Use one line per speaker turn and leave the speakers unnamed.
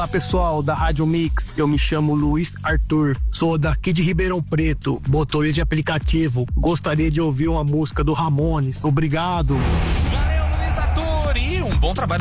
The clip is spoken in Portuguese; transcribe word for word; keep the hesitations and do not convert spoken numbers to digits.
Olá, pessoal da Rádio Mix. Eu me chamo Luiz Arthur. Sou daqui de Ribeirão Preto, motorista de aplicativo. Gostaria de ouvir uma música do Ramones. Obrigado.
Valeu, Luiz Arthur. E um bom trabalho